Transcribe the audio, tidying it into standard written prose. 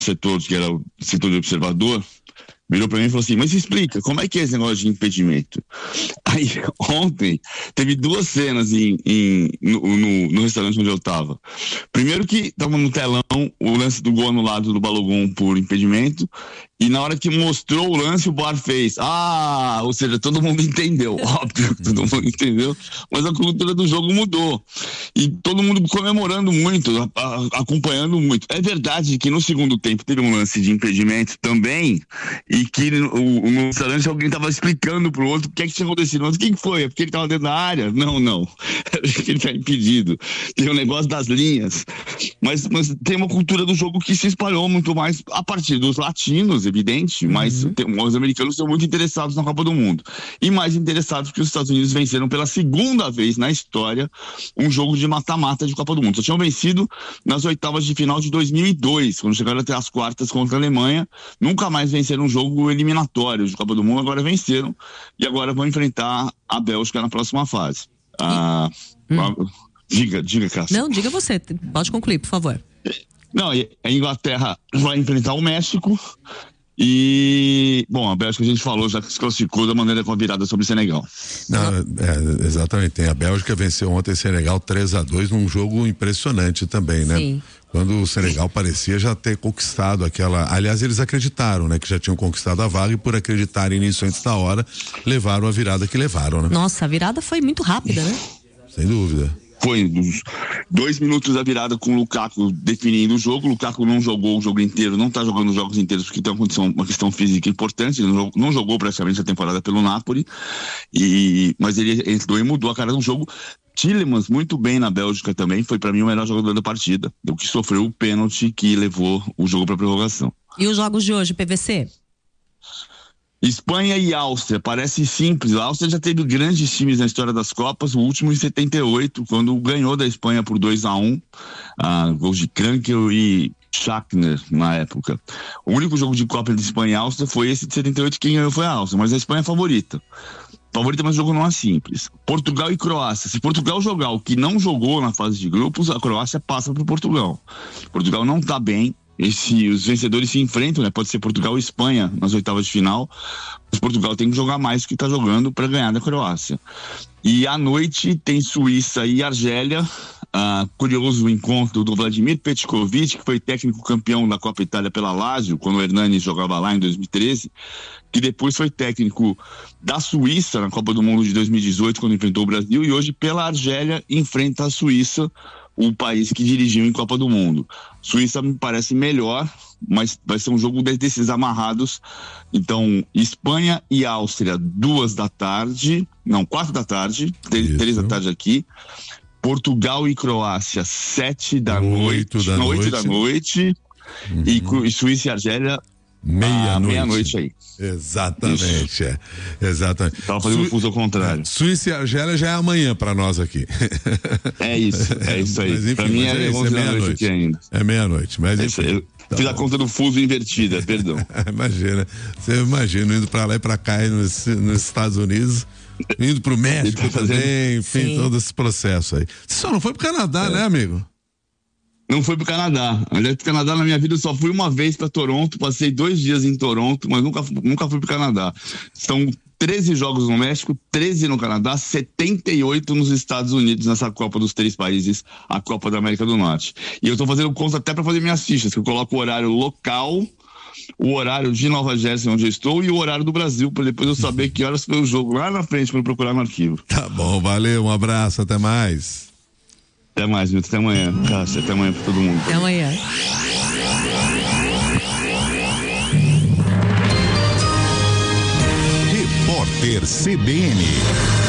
setor, que era o setor de observador, virou pra mim e falou assim, mas explica, como é que é esse negócio de impedimento? Aí, ontem, teve 2 cenas no restaurante onde eu tava. Primeiro que tava no telão o lance do gol anulado do Balogun por impedimento, e na hora que mostrou o lance, o VAR fez. Ou seja, todo mundo entendeu, óbvio que todo mundo entendeu, mas a cultura do jogo mudou. E todo mundo comemorando muito, acompanhando muito. É verdade que no segundo tempo teve um lance de impedimento também, e que no restaurante alguém estava explicando pro outro o que é que tinha acontecido. Mas o que foi? É porque ele estava dentro da área? Não. É porque ele está impedido. Tem um negócio das linhas. Mas tem uma cultura do jogo que se espalhou muito mais a partir dos latinos, evidente, mas os americanos são muito interessados na Copa do Mundo. E mais interessados porque os Estados Unidos venceram pela segunda vez na história um jogo de mata-mata de Copa do Mundo. Só tinham vencido nas oitavas de final de 2002, quando chegaram até as quartas contra a Alemanha. Nunca mais venceram um jogo eliminatório de Copa do Mundo, agora venceram. E agora vão enfrentar a Bélgica na próxima fase. Diga, Cássio. Não, diga você, pode concluir, por favor. Não, a Inglaterra vai enfrentar o México e, bom, a Bélgica a gente falou, já que se classificou da maneira com a virada sobre o Senegal. Não, exatamente, a Bélgica venceu ontem o Senegal 3-2 num jogo impressionante também, né? Sim. Quando o Senegal parecia já ter conquistado aquela, aliás, eles acreditaram, né, que já tinham conquistado a vaga e por acreditarem nisso antes da hora, levaram a virada que levaram, né? Nossa, a virada foi muito rápida, né? Sem dúvida. Foi 2 minutos da virada com o Lukaku definindo o jogo. O Lukaku não jogou o jogo inteiro, não tá jogando os jogos inteiros porque tem uma questão física importante. Ele não jogou praticamente a temporada pelo Napoli, mas ele entrou e mudou a cara do jogo. Tielemans muito bem na Bélgica também, foi pra mim o melhor jogador da partida, o que sofreu o pênalti que levou o jogo pra prorrogação. E os jogos de hoje, PVC? Espanha e Áustria, parece simples. A Áustria já teve grandes times na história das Copas, o último em 78, quando ganhou da Espanha por 2-1, gols de Krankel e Schachner na época. O único jogo de Copa entre Espanha e Áustria foi esse de 78, quem ganhou foi a Áustria, mas a Espanha é favorita. Favorita, mas o jogo não é simples. Portugal e Croácia. Se Portugal jogar o que não jogou na fase de grupos, a Croácia passa para Portugal. Portugal não está bem. Os vencedores se enfrentam, né? Pode ser Portugal e Espanha nas oitavas de final. Mas Portugal tem que jogar mais do que está jogando para ganhar da Croácia. E à noite tem Suíça e Argélia. Curioso o encontro do Vladimir Petkovic, que foi técnico campeão da Copa Itália pela Lazio, quando o Hernani jogava lá em 2013, que depois foi técnico da Suíça na Copa do Mundo de 2018, quando enfrentou o Brasil, e hoje pela Argélia enfrenta a Suíça, o país que dirigiu em Copa do Mundo. Suíça me parece melhor, mas vai ser um jogo desses amarrados. Então, Espanha e Áustria, 4 da tarde, 3 da tarde aqui. Portugal e Croácia, 7 da noite. E Suíça e Argélia, meia-noite aí. Exatamente, exatamente. Tava fazendo fuso ao contrário. Suíça e Argélia já é amanhã pra nós aqui. É isso aí. Mas, enfim, pra mim é 11 da noite aqui ainda. É meia-noite, mas enfim. Fiz a conta do fuso invertida, perdão. Imagina, você imagina indo pra lá e pra cá nos Estados Unidos, indo pro México também, enfim, sim, todo esse processo aí. Você só não foi pro Canadá, né, amigo? Não fui pro Canadá. Aliás, pro Canadá na minha vida eu só fui uma vez pra Toronto, passei 2 dias em Toronto, mas nunca fui pro Canadá. São 13 jogos no México, 13 no Canadá, 78 nos Estados Unidos nessa Copa dos 3 países, a Copa da América do Norte. E eu tô fazendo conta até pra fazer minhas fichas, que eu coloco o horário local, o horário de Nova Jersey, onde eu estou, e o horário do Brasil, pra depois eu saber que horas foi o jogo lá na frente, pra eu procurar no arquivo. Tá bom, valeu, um abraço, até mais. Até mais, Milton. Até amanhã. Cássio, até amanhã pra todo mundo. Até amanhã. Repórter CBN.